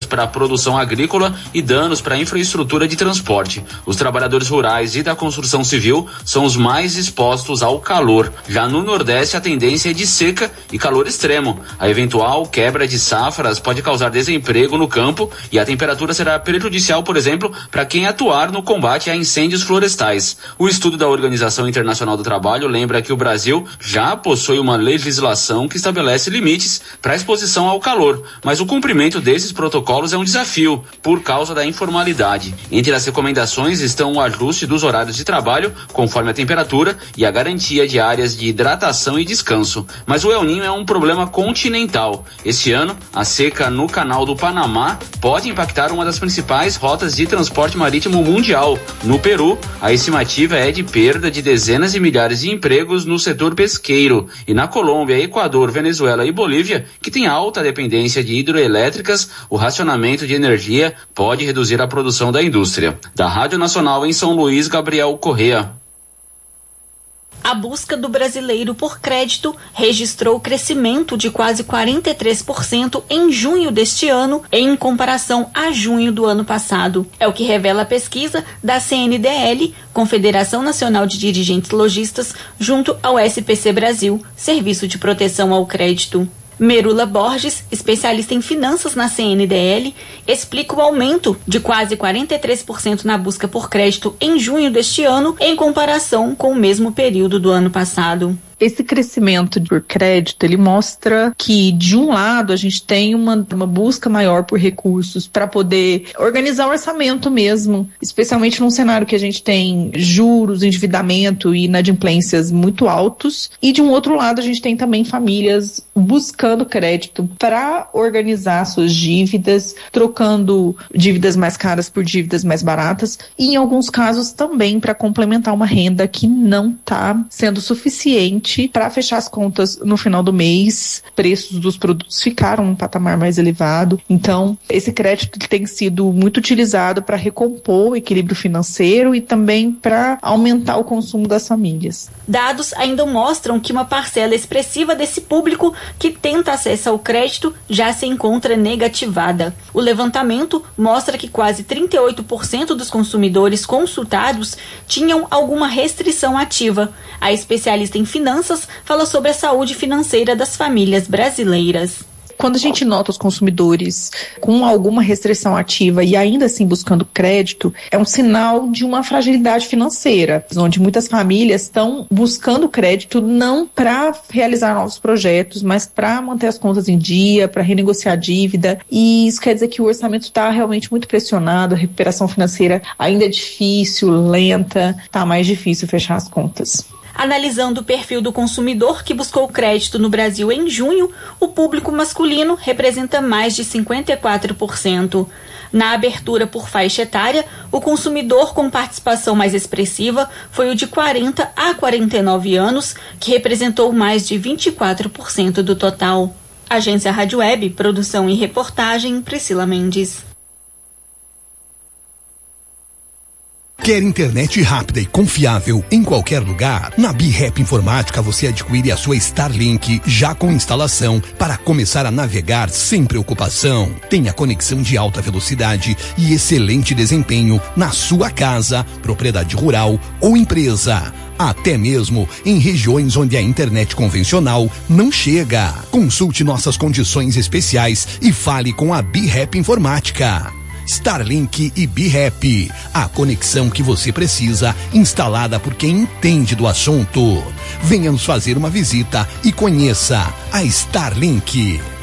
para a produção agrícola e danos para a infraestrutura de transporte. Os trabalhadores rurais e da construção civil são os mais expostos ao calor. Já no Nordeste, a tendência é de seca e calor extremo. A eventual quebra de safras pode causar desemprego no campo e a temperatura será prejudicial, por exemplo, para quem atuar no combate a incêndios florestais. O estudo da Organização Internacional do Trabalho lembra que o Brasil já possui uma legislação que estabelece limites para a exposição ao calor, mas o cumprimento desses protocolos é um desafio por causa da informalidade. Entre as recomendações estão o ajuste dos horários de trabalho conforme a temperatura e a garantia de áreas de hidratação e descanso. Mas o El Niño é um problema continental. Este ano, a seca no Canal do Panamá pode impactar uma das principais rotas de transporte marítimo mundial. No Peru, a estimativa é de perda de dezenas de milhares de empregos no setor pesqueiro. E na Colômbia, Equador, Venezuela e Bolívia, que tem alta dependência de hidroelétricas, o racionamento de energia pode reduzir a produção da indústria. Da Rádio Nacional em São Luís, Gabriel Correa. A busca do brasileiro por crédito registrou crescimento de quase 43% em junho deste ano, em comparação a junho do ano passado. É o que revela a pesquisa da CNDL, Confederação Nacional de Dirigentes Lojistas, junto ao SPC Brasil, Serviço de Proteção ao Crédito. Merula Borges, especialista em finanças na CNDL, explica o aumento de quase 43% na busca por crédito em junho deste ano, em comparação com o mesmo período do ano passado. Esse crescimento por crédito, ele mostra que, de um lado, a gente tem uma busca maior por recursos para poder organizar o orçamento mesmo, especialmente num cenário que a gente tem juros, endividamento e inadimplências muito altos. E, de um outro lado, a gente tem também famílias buscando crédito para organizar suas dívidas, trocando dívidas mais caras por dívidas mais baratas e, em alguns casos, também para complementar uma renda que não está sendo suficiente para fechar as contas no final do mês. Preços dos produtos ficaram num patamar mais elevado. Então, esse crédito tem sido muito utilizado para recompor o equilíbrio financeiro e também para aumentar o consumo das famílias. Dados ainda mostram que uma parcela expressiva desse público que tenta acesso ao crédito já se encontra negativada. O levantamento mostra que quase 38% dos consumidores consultados tinham alguma restrição ativa. A especialista em finanças fala sobre a saúde financeira das famílias brasileiras. Quando a gente nota os consumidores com alguma restrição ativa e ainda assim buscando crédito, é um sinal de uma fragilidade financeira, onde muitas famílias estão buscando crédito não para realizar novos projetos, mas para manter as contas em dia, para renegociar a dívida. E isso quer dizer que o orçamento está realmente muito pressionado, a recuperação financeira ainda é difícil, lenta, está mais difícil fechar as contas. Analisando o perfil do consumidor que buscou crédito no Brasil em junho, o público masculino representa mais de 54%. Na abertura por faixa etária, o consumidor com participação mais expressiva foi o de 40 a 49 anos, que representou mais de 24% do total. Agência Rádio Web, produção e reportagem, Priscila Mendes. Quer internet rápida e confiável em qualquer lugar? Na BeHap Informática você adquire a sua Starlink já com instalação para começar a navegar sem preocupação. Tenha conexão de alta velocidade e excelente desempenho na sua casa, propriedade rural ou empresa. Até mesmo em regiões onde a internet convencional não chega. Consulte nossas condições especiais e fale com a BeHap Informática. Starlink e BeHap, a conexão que você precisa, instalada por quem entende do assunto. Venha nos fazer uma visita e conheça a Starlink.